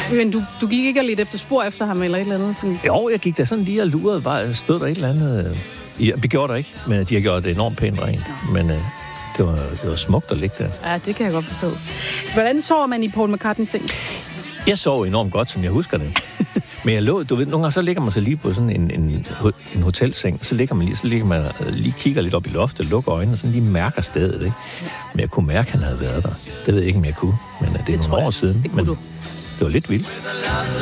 Men du gik ikke og lidt efter spor efter ham eller et eller andet? Sådan? Jo, jeg gik da sådan lige og lurede. Stod der et eller andet... Jeg gjorde der ikke, men de har gjort det enormt pænt rent. Ja. Men det var smukt at ligge der. Ja, det kan jeg godt forstå. Hvordan sover man i Paul McCartneys seng? Jeg sov enormt godt, som jeg husker det. Men jeg lå, du ved, nogle gange så ligger man så lige på sådan en hotelseng, så ligger man lige kigger lidt op i loftet, lukker øjnene, og sådan lige mærker stedet, ikke? Men jeg kunne mærke, at han havde været der. Det ved jeg ikke, om jeg kunne, men det er nogle år siden. Det kunne du. Det var lidt vildt.